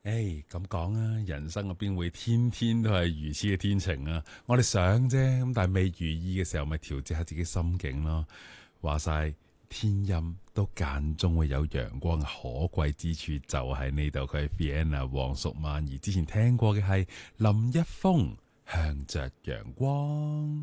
誒，咁講啊，人生嗰邊會天天都係如此嘅天晴啊！我哋想啫，咁但係未如意嘅時候，咪調節下自己心境咯。話晒天陰都間中會有陽光嘅可貴之處，就喺呢度。佢係 Vienna 黃淑曼，而之前聽過嘅係林一峰向着陽光。